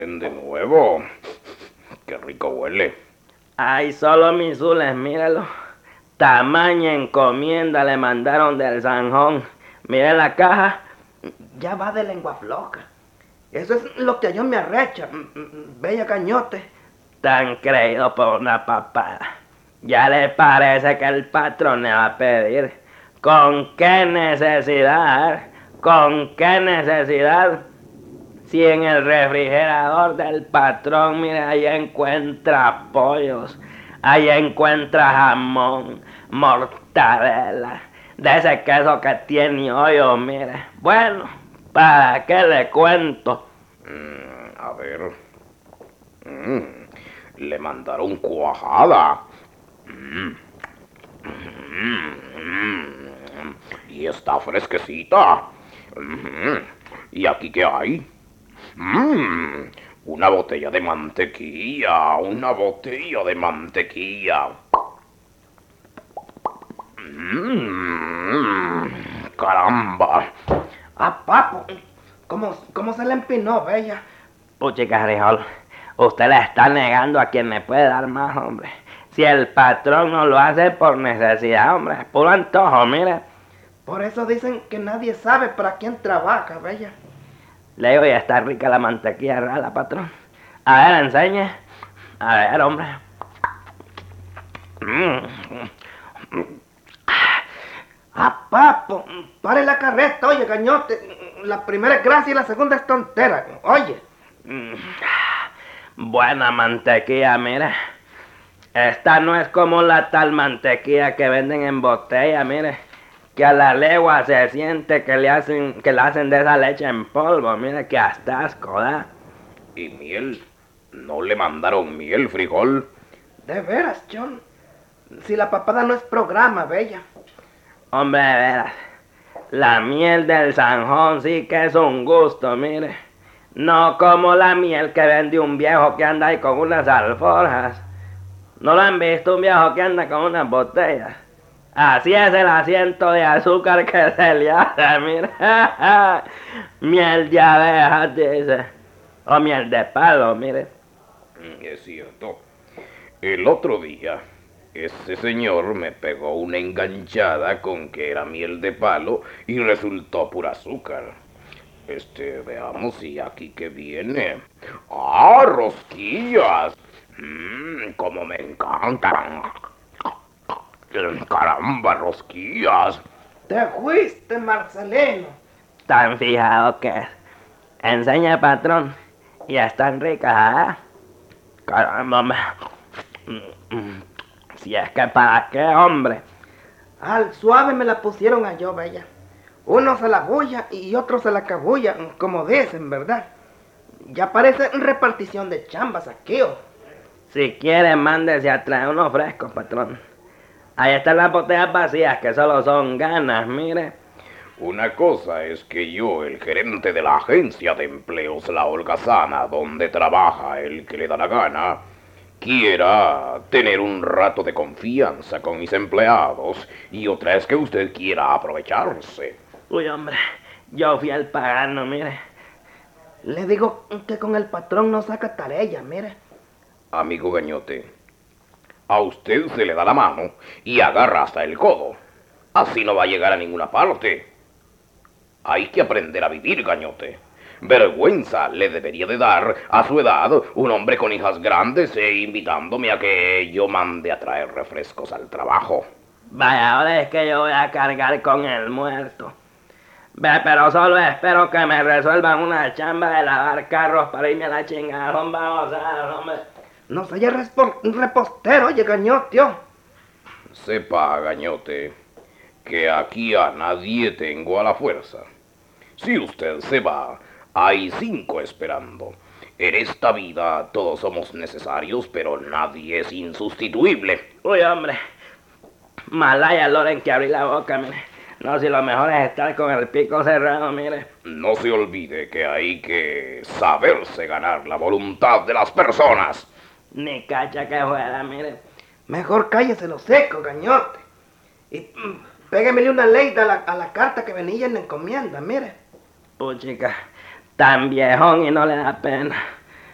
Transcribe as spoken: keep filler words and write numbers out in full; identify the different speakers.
Speaker 1: De nuevo. Qué rico huele.
Speaker 2: Ay, solo mis zules, míralo. Tamaña encomienda le mandaron del Sanjón. Mire la caja.
Speaker 3: Ya va de lengua floja. Eso es lo que yo me arrecha. Bella Cañote.
Speaker 2: Tan creído por una papada. Ya le parece que el patrón le va a pedir. ¿Con qué necesidad? ¿Con qué necesidad? Si en el refrigerador del patrón, mire, ahí encuentra pollos, ahí encuentra jamón, mortadela, de ese queso que tiene hoyo, mire. Bueno, ¿para qué le cuento?
Speaker 1: Mm, a ver. Mm, le mandaron cuajada. Mm. Mm. Y está fresquecita. Mm. ¿Y aquí qué hay? Mmm, una botella de mantequilla, una botella de mantequilla. Mmm, caramba.
Speaker 3: Ah, papo, ¿cómo, cómo se le empinó, bella?
Speaker 2: Puchica, Rijol, usted le está negando a quien le puede dar más, hombre. Si el patrón no lo hace por necesidad, hombre, puro antojo, mire.
Speaker 3: Por eso dicen que nadie sabe para quién trabaja, bella.
Speaker 2: Le digo, ya está rica la mantequilla rala, patrón. A ver, enseñe. A ver, hombre.
Speaker 3: Ah, papo, pare la carreta, oye, Cañote. La primera es gracia y la segunda es tontera, oye.
Speaker 2: Buena mantequilla, mire. Esta no es como la tal mantequilla que venden en botella, mire. Que a la legua se siente que le hacen, que le hacen de esa leche en polvo, mire, que hasta asco, ¿da?
Speaker 1: ¿Y miel? ¿No le mandaron miel, frijol?
Speaker 3: De veras, John. Si la papada no es programa, bella.
Speaker 2: Hombre, de veras. La miel del Sanjón sí que es un gusto, mire. No como la miel que vende un viejo que anda ahí con unas alforjas. ¿No lo han visto, un viejo que anda con unas botellas? Así es el asiento de azúcar que se le hace, mire. Miel de abeja, dice. O miel de palo, mire.
Speaker 1: Es cierto. El otro día, ese señor me pegó una enganchada con que era miel de palo y resultó pura azúcar. Este, veamos si aquí que viene. ¡Ah, rosquillas! Mmm, como me encantan. Caramba, rosquillas.
Speaker 3: Te fuiste, Marcelino.
Speaker 2: Tan fijado que es. Enseña, patrón. Y están ricas, ¿eh? Caramba, hombre. Si es que para qué, hombre.
Speaker 3: Al suave me la pusieron a yo, bella. Uno se la bulla y otro se la cabulla, como dicen, ¿verdad? Ya parece repartición de chambas aquí, ¿o?
Speaker 2: Si quiere, mándese a traer unos frescos, patrón. Ahí están las botellas vacías, que solo son ganas, mire.
Speaker 1: Una cosa es que yo, el gerente de la agencia de empleos La Holgazana, donde trabaja el que le da la gana, quiera tener un rato de confianza con mis empleados, y otra es que usted quiera aprovecharse.
Speaker 2: Uy, hombre, yo fui al pagano, mire.
Speaker 3: Le digo que con el patrón no saca tarea, mire.
Speaker 1: Amigo Gañote, a usted se le da la mano y agarra hasta el codo. Así no va a llegar a ninguna parte. Hay que aprender a vivir, Gañote. Vergüenza le debería de dar a su edad un hombre con hijas grandes e invitándome a que yo mande a traer refrescos al trabajo.
Speaker 2: Vaya, ahora es que yo voy a cargar con el muerto. Ve, pero solo espero que me resuelvan una chamba de lavar carros para irme a la chingada. Vamos a, hombre.
Speaker 3: No soy el repostero, oye, Gañote.
Speaker 1: Sepa, Gañote, que aquí a nadie tengo a la fuerza. Si usted se va, hay cinco esperando. En esta vida todos somos necesarios, pero nadie es insustituible.
Speaker 2: Uy, hombre. Malaya, Loren, que abrí la boca, mire. No, si lo mejor es estar con el pico cerrado, mire.
Speaker 1: No se olvide que hay que saberse ganar la voluntad de las personas.
Speaker 2: Ni cacha que fuera, mire.
Speaker 3: Mejor cállese lo seco, Gañote. Y mm, péguemele una ley a la, a la carta que venía en la encomienda, mire.
Speaker 2: Puchica, tan viejón y no le da pena.